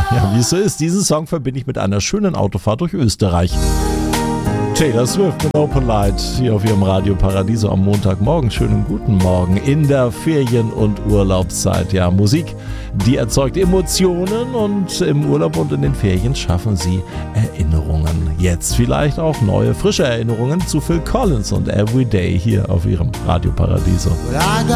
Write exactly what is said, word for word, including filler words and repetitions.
Ja, wie es so ist, diesen Song verbinde ich mit einer schönen Autofahrt durch Österreich. Taylor Swift mit Open Light hier auf ihrem Radio Paradiso am Montagmorgen. Schönen guten Morgen in der Ferien- und Urlaubszeit. Ja, Musik, die erzeugt Emotionen und im Urlaub und in den Ferien schaffen sie Erinnerungen. Jetzt vielleicht auch neue, frische Erinnerungen zu Phil Collins und Everyday hier auf ihrem Radio Paradiso.